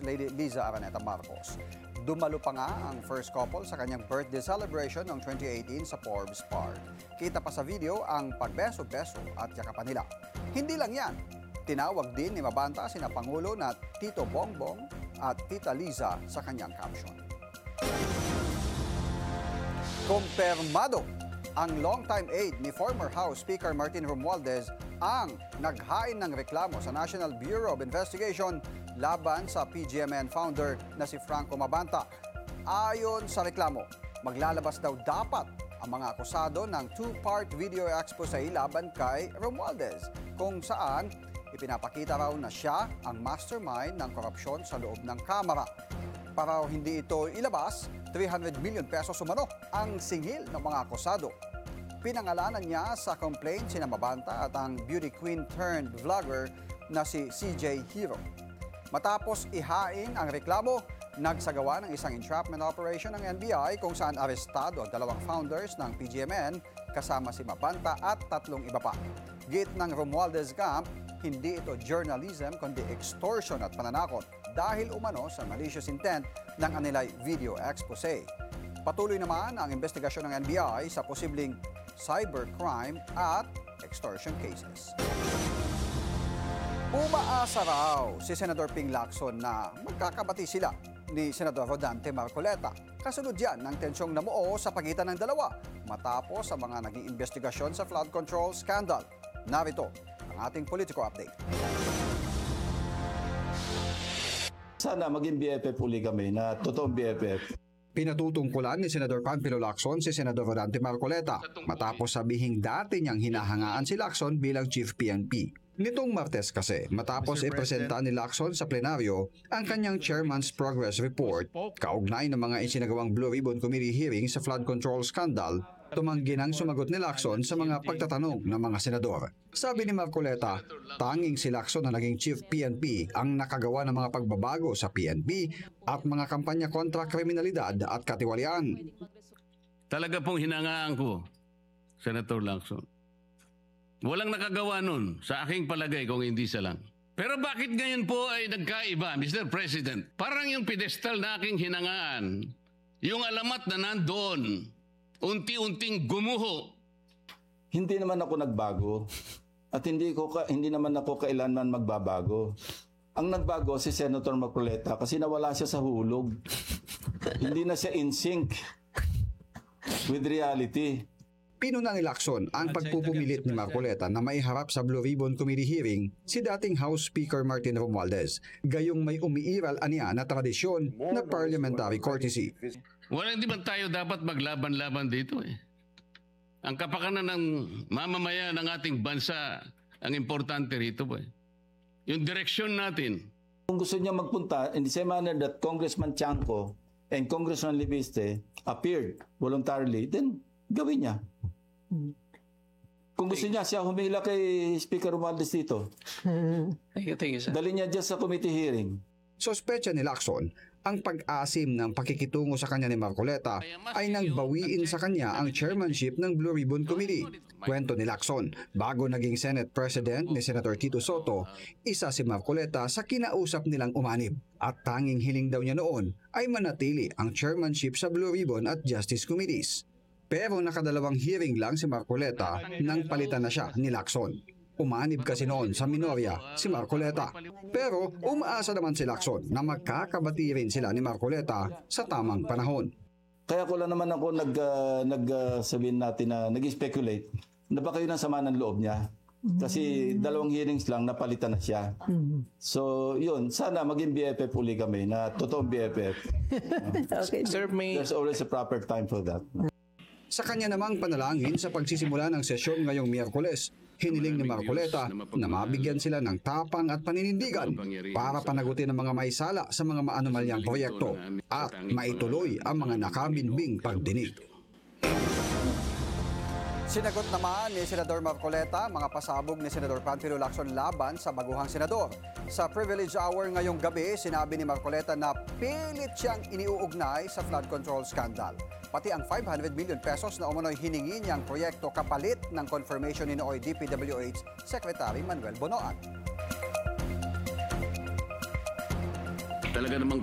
Lady Liza Araneta Marcos. Dumalo pa nga ang first couple sa kanyang birthday celebration noong 2018 sa Forbes Park. Kita pa sa video ang pagbeso-beso at yakapan nila. Hindi lang yan, tinawag din ni Mabanta sina Pangulo na Tito Bongbong at Tita Liza sa kanyang caption. Kumpirmado ang longtime aide ni former House Speaker Martin Romualdez ang naghain ng reklamo sa National Bureau of Investigation laban sa PGMN founder na si Franco Mabanta. Ayon sa reklamo, maglalabas daw dapat ang mga akusado ng two-part video expose laban kay Romualdez kung saan ipinapakita raw na siya ang mastermind ng korupsyon sa loob ng Kamara. Para hindi ito ilabas, 300 million pesos umano ang singil ng mga akusado. Pinangalanan niya sa complaint sina Mabanta at ang beauty queen turned vlogger na si CJ Hero. Matapos ihain ang reklamo, nagsagawa ng isang entrapment operation ng NBI kung saan arestado ang dalawang founders ng PGMN kasama si Mabanta at 3 iba pa. Git ng Romualdez Camp, hindi ito journalism kundi extortion at pananakot dahil umano sa malicious intent ng anilay video expose. Patuloy naman ang investigasyon ng NBI sa posibleng cybercrime at extortion cases. Umaasa raw si Senador Ping Lacson na magkakabati sila ni Senador Rodante Marcoleta. Kasunod yan ng tensyong namuo sa pagitan ng dalawa matapos ang mga naging investigasyon sa flood control scandal. Narito ang ating politiko update. Sana maging BFF uli kami na totoong BFF. Pinatutungkulan ni Senador Panfilo Lacson si Senador Rodante Marcoleta matapos sabihing dati niyang hinahangaan si Lacson bilang Chief PNP. Nitong Martes kasi, matapos ipresenta ni Lacson sa plenaryo ang kanyang Chairman's Progress Report, kaugnay ng mga isinagawang Blue Ribbon Committee hearing sa flood control scandal, tumanggi nang sumagot ni Lacson sa mga pagtatanong ng mga senador. Sabi ni Marcoleta, tanging si Lacson na naging Chief PNP ang nakagawa ng mga pagbabago sa PNP at mga kampanya kontra kriminalidad at katiwalian. Talaga pong hinangaan ko, Senator Lacson. Walang nakagawa nun sa aking palagay kung hindi siya lang. Pero bakit ngayon po ay nagkaiba, Mr. President? Parang yung pedestal na aking hinangaan, yung alamat na nandoon, unti-unting gumuho. Hindi naman ako nagbago at hindi naman ako kailanman magbabago. Ang nagbago si Senator Marcoleta kasi nawala siya sa hulog. Hindi na siya in sync with reality. Pinuna ni Lacson ang pagpupumilit ni Marcoleta na maiharap sa Blue Ribbon Committee hearing si dating House Speaker Martin Romualdez, gayong may umiiral aniya na tradisyon na parliamentary courtesy. Hindi man tayo dapat maglaban-laban dito eh. Ang kapakanan ng mamamayan ng ating bansa ang importante rito po eh. Yung direksyon natin. Kung gusto niya magpunta, in the same manner that Congressman Chanco and Congressman Libiste appeared voluntarily, then gawin niya. Kung gusto niya, siya humila kay Speaker Romualdez dito. Thank you, sir. Dali niya dyan sa committee hearing. Sospecha ni Lacson, ang pag-asim ng pakikitungo sa kanya ni Marcoleta ay nang bawiin sa kanya ang chairmanship ng Blue Ribbon Committee. Kwento ni Lacson, bago naging Senate President ni Senator Tito Soto, isa si Marcoleta sa kinausap nilang umanib. At tanging hiling daw niya noon ay manatili ang chairmanship sa Blue Ribbon at Justice Committees. Pero nakadalawang hearing lang si Marcoleta nang palitan na siya ni Lacson. Umanib kasi noon sa minorya si Marcoleta. Pero umaasa naman si Lacson na magkakabati rin sila ni Marcoleta sa tamang panahon. Kaya ko lang naman ako sabihin natin na nag-speculate na baka yun ang sama ng loob niya. Kasi 2 hearings lang napalitan na siya. So yun, sana maging BFF uli kami na totoong BFF. Okay. Sir, There's always a proper time for that. Sa kanya namang panalangin sa pagsisimula ng sesyon ngayong Miyerkules, hiniling ni Marcoleta na mabigyan sila ng tapang at paninindigan para panagutin ang mga maisala sa mga maanomalyang proyekto at maituloy ang mga nakabinbing pagdinig. Sinagot naman ni Senador Marcoleta mga pasabog ni Senador Panfilo Lacson laban sa baguhang senador. Sa privilege hour ngayong gabi, sinabi ni Marcoleta na pilit siyang iniuugnay sa flood control scandal. Pati ang 500 million pesos na umano'y hiningi niyang proyekto kapalit ng confirmation ni nooy DPWH Secretary Manuel Bonoan. Talaga namang